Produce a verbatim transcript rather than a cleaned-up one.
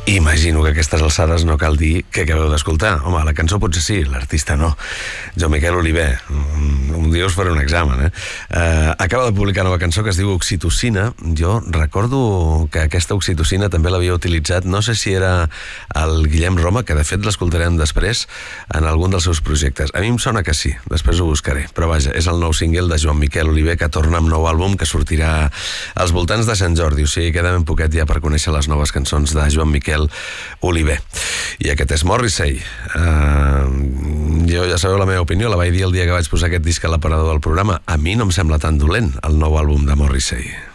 Imagino que a aquestes alçades no cal dir què acabeu d'escoltar. Home, la cançó potser sí, l'artista no. Joan Miquel Oliver, un dia us faré un examen, eh? eh? Acaba de publicar nova cançó que es diu Oxitocina. Jo recordo que aquesta oxitocina també l'havia utilitzat, no sé si era el Guillem Roma, que de fet l'escoltarem després en algun dels seus projectes. A mi em sona que sí, després ho buscaré. Però vaja, és el nou single de Joan Miquel Oliver que torna amb nou àlbum que sortirà als voltants de Sant Jordi, o sigui, queda ben poquet ja per conèixer les noves cançons de Joan Miquel Oliver. I aquest és Morrissey. Uh, jo ja sabeu la meva opinió, la vaig dir el dia que vaig posar aquest disc a l'aparador del programa. A mi no em sembla tan dolent el nou àlbum de Morrissey.